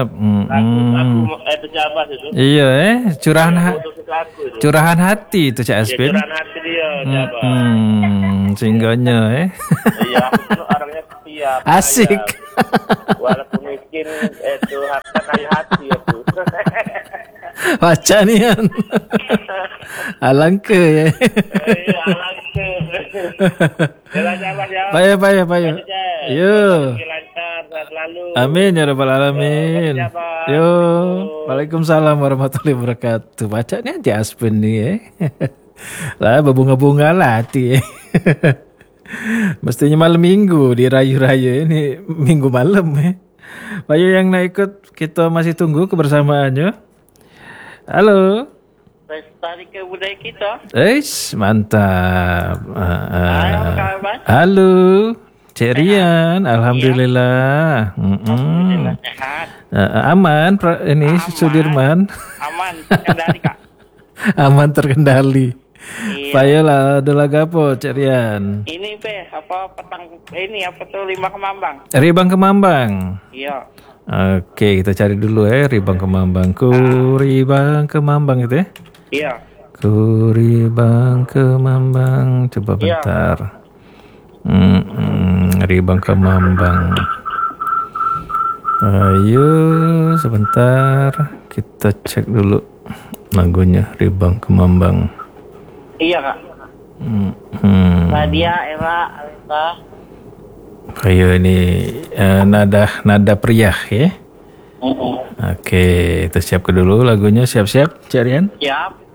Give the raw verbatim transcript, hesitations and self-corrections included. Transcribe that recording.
Mm, Aku, aku mm. eh itu siapa itu? Iya eh curahan ha- Foto suka aku itu. curahan hati itu Cak Ya Aspin. curahan hati dia siapa? Hmm, singgahnya eh. Iya, aku tuh orangnya setia, Asik. penayang. Walaupun miskin, itu harta kaya hati itu. Baca nian. Alangke ya. Iya, langsung. Jalan-jalan ya. Payah payah payah. Yo. Lancar, sehat selalu. Amin ya rabbal alamin. Ya, Pak. Yo. Waalaikumsalam warahmatullahi wabarakatuh. Baca nih Cak Aspin nih ya. Lah berbunga-bunga lah hati ya. Mestinya malam minggu di rayu-rayu ini minggu malam ya. Bayu yang nak ikut kita masih tunggu kebersamaannya. Halo. Lestari kebudayaan kita. Eish, mantap. Ah, ah. Hai, apa kabar? Halo, Cik Rian. Alhamdulillah. Mm-mm. Alhamdulillah sehat. Ah, aman, pra- ini Aman. Sudirman. Aman, kendali Kak. Aman terkendali. Iya. Payolah, ada lagu apa, Cik Rian? Ini be apa petang ini apa tuh lima kemambang? Ribang Kemambang. Iya. Oke, kita cari dulu ya Ribang Kemambang. Ku Ribang Kemambang itu ya. Iya. Ku Ribang Kemambang. Coba Iya. bentar. Hmm, hmm, Ribang Kemambang. Ayo sebentar kita cek dulu lagunya Ribang Kemambang. Iya Kak. Hmm, hmm. Nadia, Ella, Alta. Kayak ini eh, nada nada pria ya. Mm-mm. Oke, kita siapkan dulu lagunya. Siap-siap, Cik Rian? Siap.